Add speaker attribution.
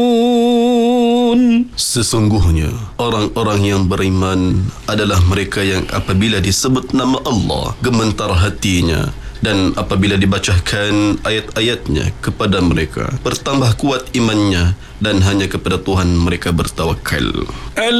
Speaker 1: Sesungguhnya orang-orang yang beriman adalah mereka yang apabila disebut nama Allah gemetar hatinya, dan apabila dibacakan ayat-ayatnya kepada mereka bertambah kuat imannya, dan hanya kepada Tuhan mereka bertawakal.